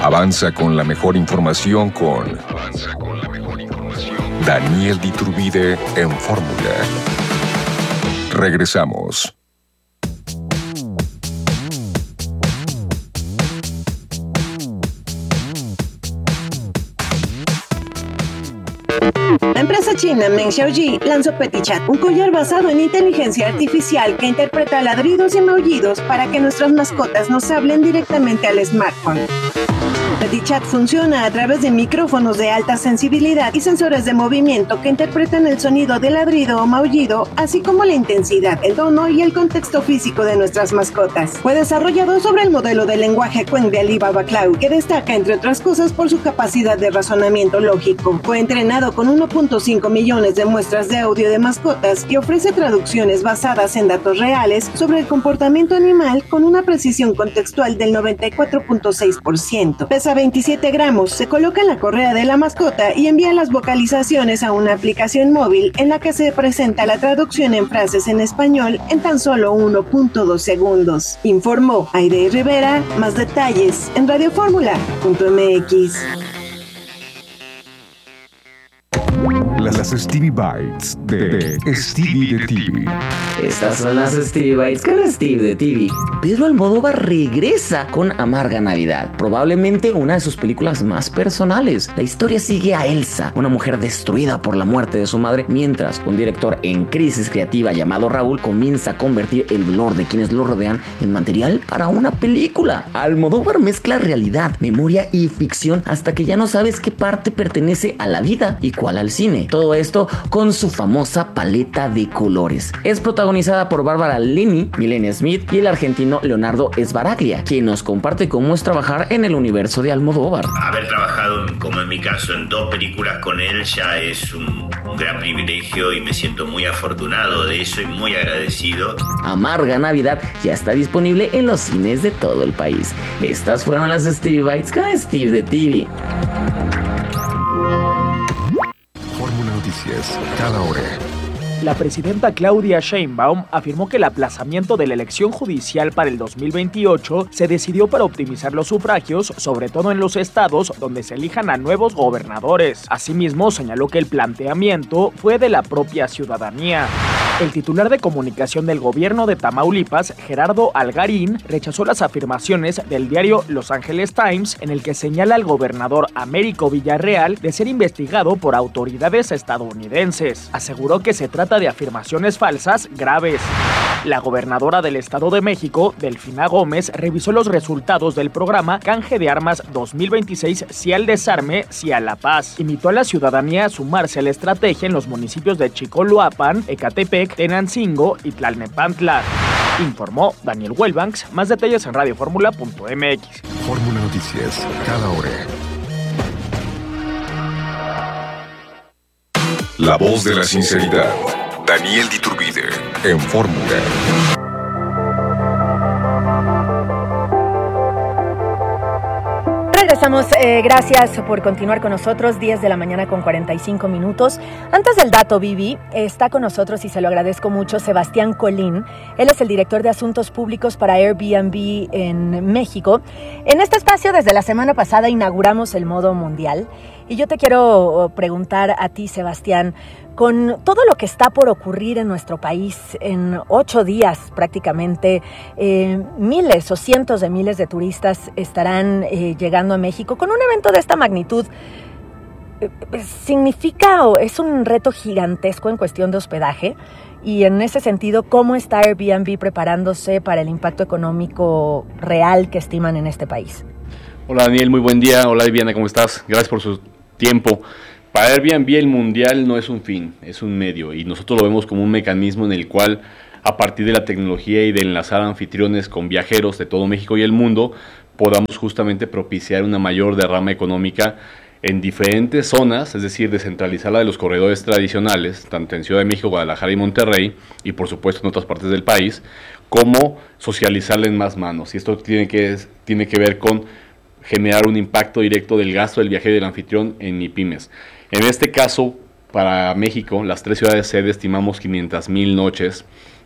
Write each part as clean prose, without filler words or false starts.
Avanza con la mejor información con Daniel Iturbide en Fórmula. Regresamos. La empresa china Meng Xiaoji lanzó PetiChat, un collar basado en inteligencia artificial que interpreta ladridos y maullidos para que nuestras mascotas nos hablen directamente al smartphone. PetiChat funciona a través de micrófonos de alta sensibilidad y sensores de movimiento que interpretan el sonido de ladrido o maullido, así como la intensidad, el tono y el contexto físico de nuestras mascotas. Fue desarrollado sobre el modelo de lenguaje Qwen de Alibaba Cloud, que destaca, entre otras cosas, por su capacidad de razonamiento lógico. Fue entrenado con 1.5 millones de muestras de audio de mascotas y ofrece traducciones basadas en datos reales sobre el comportamiento animal con una precisión contextual del 94.6%. Pesa 27 gramos, se coloca en la correa de la mascota y envía las vocalizaciones a una aplicación móvil en la que se presenta la traducción en frases en español en tan solo 1.2 segundos. Informó Aide Rivera. Más detalles en radioformula.mx. Las Stevie Bites de Stevie de TV. Estas son las Stevie Bites con Steve de TV. Pedro Almodóvar regresa con Amarga Navidad, probablemente una de sus películas más personales. La historia sigue a Elsa, una mujer destruida por la muerte de su madre, mientras un director en crisis creativa llamado Raúl comienza a convertir el dolor de quienes lo rodean en material para una película. Almodóvar mezcla realidad, memoria y ficción hasta que ya no sabes qué parte pertenece a la vida y cuál al cine. Todo esto con su famosa paleta de colores. Es protagonizada por Bárbara Linney, Milena Smith y el argentino Leonardo Sbaraglia, quien nos comparte cómo es trabajar en el universo de Almodóvar. Haber trabajado, como en mi caso, en 2 películas con él ya es un gran privilegio y me siento muy afortunado de eso y muy agradecido. Amarga Navidad ya está disponible en los cines de todo el país. Estas fueron las Stevie Bites con Steve de TV. Fórmula Noticias, cada hora. La presidenta Claudia Sheinbaum afirmó que el aplazamiento de la elección judicial para el 2028 se decidió para optimizar los sufragios, sobre todo en los estados donde se elijan a nuevos gobernadores. Asimismo, señaló que el planteamiento fue de la propia ciudadanía. El titular de comunicación del gobierno de Tamaulipas, Gerardo Algarín, rechazó las afirmaciones del diario Los Angeles Times en el que señala al gobernador Américo Villarreal de ser investigado por autoridades estadounidenses. Aseguró que se trata de afirmaciones falsas graves. La gobernadora del Estado de México, Delfina Gómez, revisó los resultados del programa Canje de Armas 2026 Sí al Desarme, Sí a la Paz. Invitó a la ciudadanía a sumarse a la estrategia en los municipios de Chicoloapan, Ecatepec, Tenancingo y Tlalnepantla. Informó Daniel Wellbanks. Más detalles en radioformula.mx. Fórmula Noticias, cada hora. La voz de la sinceridad. Daniel Iturbide en Fórmula. Regresamos, gracias por continuar con nosotros, 10 de la mañana con 45 minutos. Antes del dato, Vivi, está con nosotros y se lo agradezco mucho Sebastián Colín. Él es el director de Asuntos Públicos para Airbnb en México. En este espacio, desde la semana pasada, inauguramos el modo mundial. Y yo te quiero preguntar a ti, Sebastián, con todo lo que está por ocurrir en nuestro país, en 8 días prácticamente, miles o cientos de miles de turistas estarán llegando a México con un evento de esta magnitud. ¿Significa o es un reto gigantesco en cuestión de hospedaje? Y en ese sentido, ¿cómo está Airbnb preparándose para el impacto económico real que estiman en este país? Hola Daniel, muy buen día. Hola Viviana, ¿cómo estás? Gracias por su tiempo. Para Airbnb el mundial no es un fin, es un medio, y nosotros lo vemos como un mecanismo en el cual, a partir de la tecnología y de enlazar anfitriones con viajeros de todo México y el mundo, podamos justamente propiciar una mayor derrama económica en diferentes zonas, es decir, descentralizarla de los corredores tradicionales, tanto en Ciudad de México, Guadalajara y Monterrey, y por supuesto en otras partes del país, como socializarla en más manos. Y esto tiene que ver con generar un impacto directo del gasto del viajero y del anfitrión en MIPYMES. En este caso, para México, las 3 ciudades sede estimamos 500,000 noches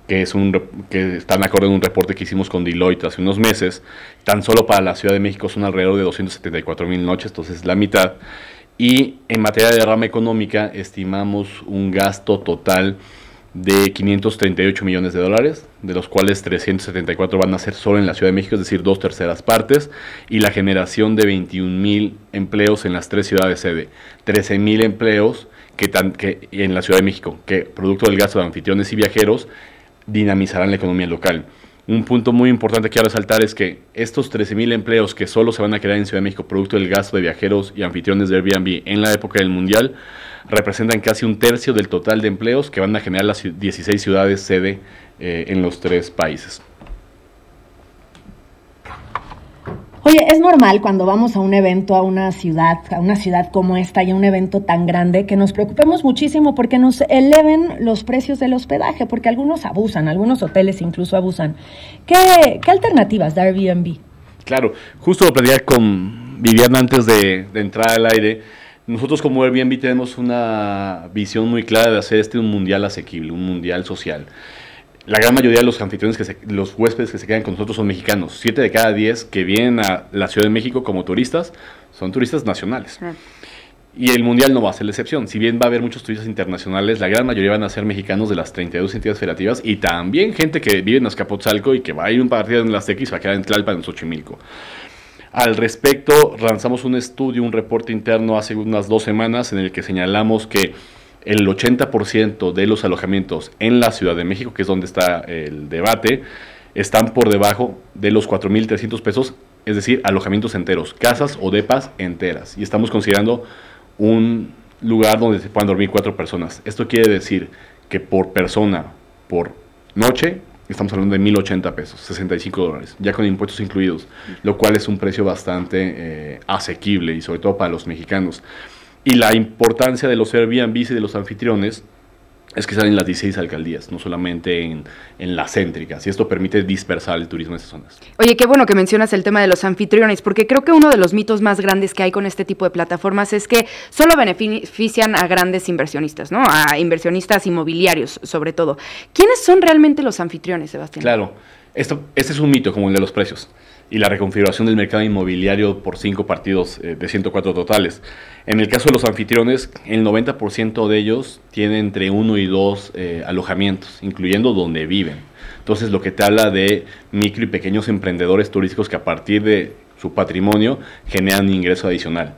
que están acorde en un reporte que hicimos con Deloitte hace unos meses. Tan solo para la Ciudad de México son alrededor de 274,000 noches, entonces la mitad. Y en materia de derrama económica estimamos un gasto total de 538 millones de dólares, de los cuales 374 van a ser solo en la Ciudad de México, es decir, 2/3 partes, y la generación de 21,000 empleos en las 3 ciudades sede, 13,000 empleos que en la Ciudad de México, que producto del gasto de anfitriones y viajeros, dinamizarán la economía local. Un punto muy importante que quiero resaltar es que estos 13,000 empleos que solo se van a crear en Ciudad de México producto del gasto de viajeros y anfitriones de Airbnb en la época del Mundial representan casi un tercio del total de empleos que van a generar las 16 ciudades sede en los 3 países. Oye, es normal cuando vamos a un evento, a una ciudad como esta y a un evento tan grande, que nos preocupemos muchísimo porque nos eleven los precios del hospedaje, porque algunos abusan, algunos hoteles incluso abusan. ¿Qué alternativas da Airbnb? Claro, justo lo platicaba con Viviana antes de entrar al aire. Nosotros como Airbnb tenemos una visión muy clara de hacer un mundial asequible, un mundial social. La gran mayoría de los anfitriones, los huéspedes que se quedan con nosotros son mexicanos. 7 de cada 10 que vienen a la Ciudad de México como turistas son turistas nacionales. Y el Mundial no va a ser la excepción. Si bien va a haber muchos turistas internacionales, la gran mayoría van a ser mexicanos de las 32 entidades federativas y también gente que vive en Azcapotzalco y que va a ir a un partido en la Azteca y se va a quedar en Tlalpan, en Xochimilco. Al respecto, lanzamos un estudio, un reporte interno hace unas 2 semanas en el que señalamos que el 80% de los alojamientos en la Ciudad de México, que es donde está el debate, están por debajo de los 4,300 pesos, es decir, alojamientos enteros, casas o depas enteras. Y estamos considerando un lugar donde se puedan dormir 4 personas. Esto quiere decir que por persona, por noche, estamos hablando de 1,080 pesos, $65, ya con impuestos incluidos, lo cual es un precio bastante asequible y sobre todo para los mexicanos. Y la importancia de los Airbnb y de los anfitriones es que salen en las 16 alcaldías, no solamente en las céntricas, y esto permite dispersar el turismo en esas zonas. Oye, qué bueno que mencionas el tema de los anfitriones, porque creo que uno de los mitos más grandes que hay con este tipo de plataformas es que solo benefician a grandes inversionistas, ¿no? A inversionistas inmobiliarios, sobre todo. ¿Quiénes son realmente los anfitriones, Sebastián? Claro, este es un mito como el de los precios y la reconfiguración del mercado inmobiliario por 5 partidos de 104 totales. En el caso de los anfitriones, el 90% de ellos tienen entre 1 y 2 alojamientos, incluyendo donde viven. Entonces, lo que te habla de micro y pequeños emprendedores turísticos que a partir de su patrimonio generan ingreso adicional.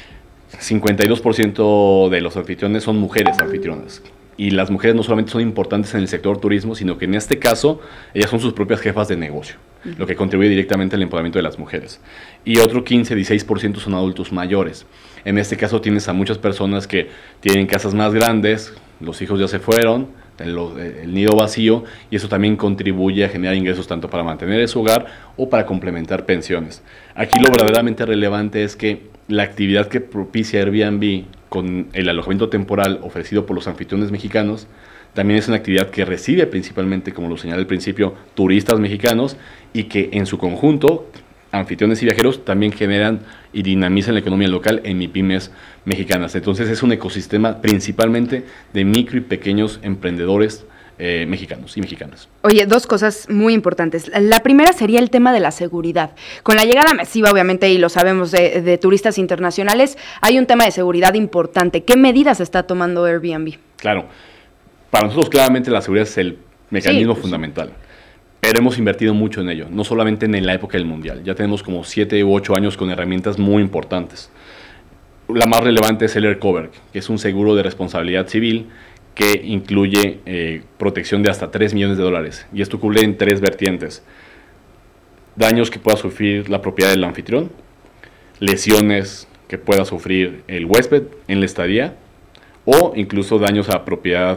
52% de los anfitriones son mujeres anfitrionas. Y las mujeres no solamente son importantes en el sector turismo, sino que en este caso ellas son sus propias jefas de negocio, lo que contribuye directamente al empoderamiento de las mujeres. Y otro 15-16% son adultos mayores. En este caso tienes a muchas personas que tienen casas más grandes, los hijos ya se fueron, el nido vacío, y eso también contribuye a generar ingresos tanto para mantener su hogar o para complementar pensiones. Aquí lo verdaderamente relevante es que la actividad que propicia Airbnb con el alojamiento temporal ofrecido por los anfitriones mexicanos también es una actividad que recibe principalmente, como lo señalé al principio, turistas mexicanos, y que en su conjunto, anfitriones y viajeros, también generan y dinamizan la economía local en MIPYMES mexicanas. Entonces es un ecosistema principalmente de micro y pequeños emprendedores mexicanos y mexicanas. Oye, 2 cosas muy importantes. La primera sería el tema de la seguridad. Con la llegada masiva, obviamente, y lo sabemos, de turistas internacionales, hay un tema de seguridad importante. ¿Qué medidas está tomando Airbnb? Claro, para nosotros claramente la seguridad es el mecanismo fundamental, pero hemos invertido mucho en ello, no solamente en la época del Mundial. Ya tenemos como 7 u 8 años con herramientas muy importantes. La más relevante es el Air Cover, que es un seguro de responsabilidad civil que incluye protección de hasta $3 millones, y esto cubre en 3 vertientes: daños que pueda sufrir la propiedad del anfitrión, lesiones que pueda sufrir el huésped en la estadía, o incluso daños a propiedad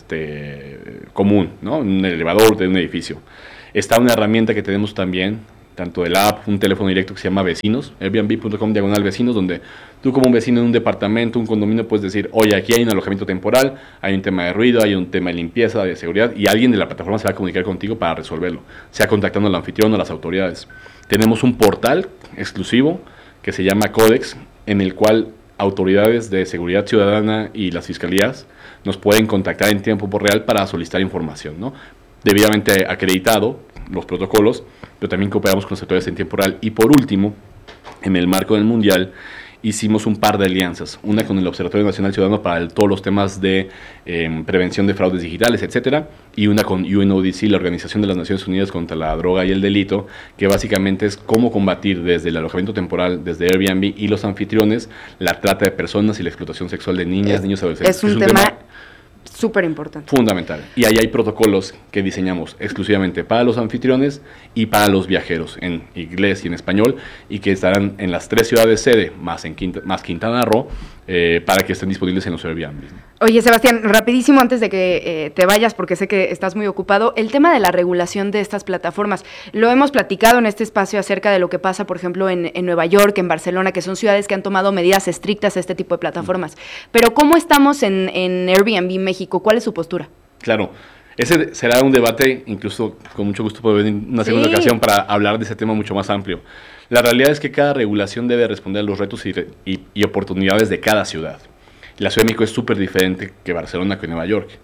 común, ¿no? En un elevador de un edificio. Está una herramienta que tenemos también, tanto de la app, un teléfono directo que se llama Vecinos, airbnb.com/vecinos, donde tú como un vecino en un departamento, un condominio, puedes decir: oye, aquí hay un alojamiento temporal, hay un tema de ruido, hay un tema de limpieza, de seguridad, y alguien de la plataforma se va a comunicar contigo para resolverlo, sea contactando al anfitrión o a las autoridades. Tenemos un portal exclusivo que se llama Codex, en el cual autoridades de seguridad ciudadana y las fiscalías nos pueden contactar en tiempo real para solicitar información, ¿no? debidamente acreditado los protocolos, pero también cooperamos con los sectores en tiempo real. Y por último, en el marco del Mundial, hicimos un par de alianzas, una con el Observatorio Nacional Ciudadano para todos los temas de prevención de fraudes digitales, etcétera, y una con UNODC, la Organización de las Naciones Unidas contra la Droga y el Delito, que básicamente es cómo combatir desde el alojamiento temporal, desde Airbnb y los anfitriones, la trata de personas y la explotación sexual de niñas, niños y adolescentes. Es un tema súper importante. Fundamental. Y ahí hay protocolos que diseñamos exclusivamente para los anfitriones y para los viajeros en inglés y en español, y que estarán en las 3 ciudades sede, más Quintana Roo, para que estén disponibles en los Airbnb. Oye, Sebastián, rapidísimo antes de que te vayas, porque sé que estás muy ocupado, el tema de la regulación de estas plataformas. Lo hemos platicado en este espacio acerca de lo que pasa, por ejemplo, en Nueva York, en Barcelona, que son ciudades que han tomado medidas estrictas a este tipo de plataformas. Pero ¿cómo estamos en Airbnb México? ¿Cuál es su postura? Claro, ese será un debate, incluso con mucho gusto poder venir una segunda ocasión para hablar de ese tema mucho más amplio. La realidad es que cada regulación debe responder a los retos y oportunidades de cada ciudad. La Ciudad de México es súper diferente que Barcelona, que Nueva York.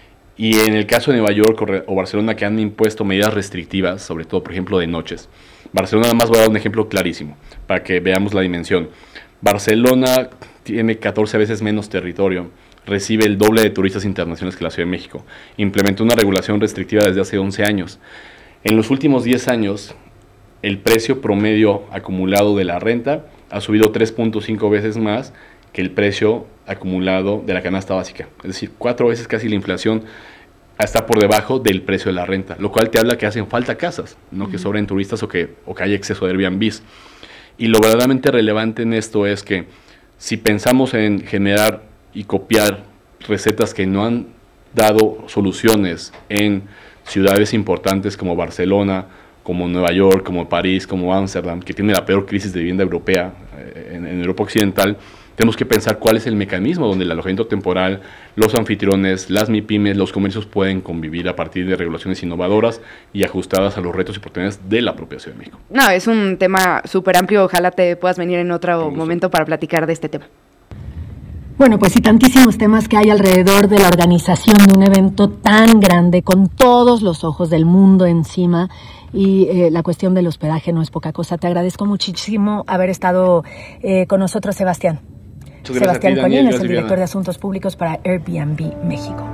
Y en el caso de Nueva York o Barcelona, que han impuesto medidas restrictivas, sobre todo, por ejemplo, de noches. Barcelona, además, voy a dar un ejemplo clarísimo, para que veamos la dimensión. Barcelona tiene 14 veces menos territorio, recibe el doble de turistas internacionales que la Ciudad de México. Implementó una regulación restrictiva desde hace 11 años. En los últimos 10 años, el precio promedio acumulado de la renta ha subido 3.5 veces más que el precio acumulado de la canasta básica. Es decir, 4 veces casi la inflación está por debajo del precio de la renta, lo cual te habla que hacen falta casas, no que sobren turistas o que haya exceso de Airbnbs. Y lo verdaderamente relevante en esto es que si pensamos en generar y copiar recetas que no han dado soluciones en ciudades importantes como Barcelona, como Nueva York, como París, como Ámsterdam, que tiene la peor crisis de vivienda europea en Europa Occidental, tenemos que pensar cuál es el mecanismo donde el alojamiento temporal, los anfitriones, las MIPYMES, los comercios pueden convivir a partir de regulaciones innovadoras y ajustadas a los retos y oportunidades de la propia Ciudad de México. No, es un tema súper amplio. Ojalá te puedas venir en otro momento para platicar de este tema. Bueno, pues y tantísimos temas que hay alrededor de la organización de un evento tan grande, con todos los ojos del mundo encima, y la cuestión del hospedaje no es poca cosa. Te agradezco muchísimo haber estado con nosotros, Sebastián. Sebastián Colín es el director de Asuntos Públicos para Airbnb México.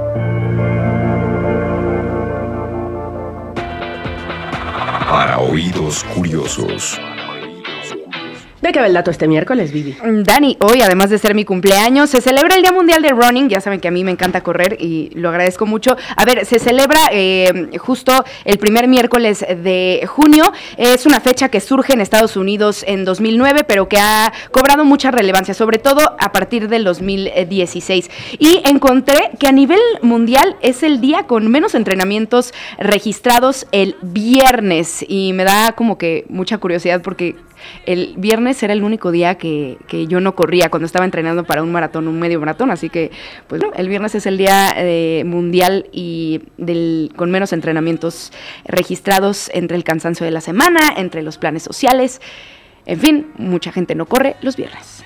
Para oídos curiosos. ¿De qué va el dato este miércoles, Vivi? Dani, hoy, además de ser mi cumpleaños, se celebra el Día Mundial de Running. Ya saben que a mí me encanta correr y lo agradezco mucho. A ver, se celebra justo el primer miércoles de junio. Es una fecha que surge en Estados Unidos en 2009, pero que ha cobrado mucha relevancia, sobre todo a partir del 2016. Y encontré que a nivel mundial es el día con menos entrenamientos registrados el viernes. Y me da como que mucha curiosidad porque el viernes era el único día que yo no corría cuando estaba entrenando para un maratón, un medio maratón, así que pues el viernes es el día mundial y con menos entrenamientos registrados entre el cansancio de la semana, entre los planes sociales, en fin, mucha gente no corre los viernes.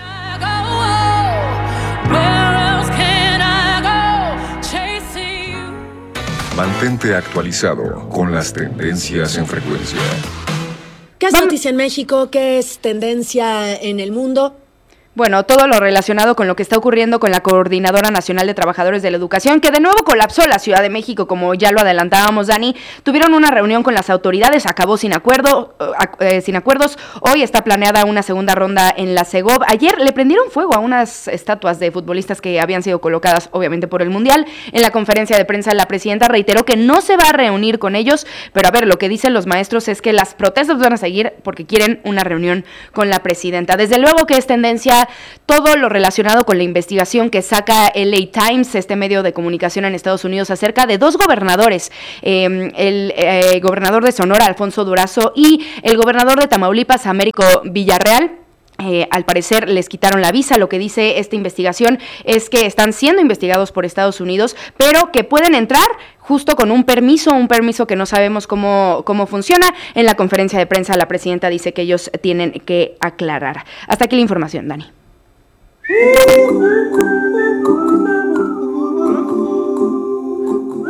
Mantente actualizado con las tendencias en frecuencia. ¿Qué es noticia en México? ¿Qué es tendencia en el mundo? Bueno, todo lo relacionado con lo que está ocurriendo con la Coordinadora Nacional de Trabajadores de la Educación, que de nuevo colapsó la Ciudad de México, como ya lo adelantábamos, Dani. Tuvieron una reunión con las autoridades, acabó sin acuerdos. Hoy está planeada una segunda ronda en la Segov. Ayer le prendieron fuego a unas estatuas de futbolistas que habían sido colocadas, obviamente, por el Mundial. En la conferencia de prensa, la presidenta reiteró que no se va a reunir con ellos, pero a ver, lo que dicen los maestros es que las protestas van a seguir porque quieren una reunión con la presidenta. Desde luego que es tendencia todo lo relacionado con la investigación que saca LA Times, este medio de comunicación en Estados Unidos, acerca de 2 gobernadores, el gobernador de Sonora, Alfonso Durazo, y el gobernador de Tamaulipas, Américo Villarreal. Al parecer les quitaron la visa. Lo que dice esta investigación es que están siendo investigados por Estados Unidos, pero que pueden entrar justo con un permiso que no sabemos cómo funciona. En la conferencia de prensa la presidenta dice que ellos tienen que aclarar. Hasta aquí la información, Dani.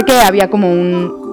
que había como un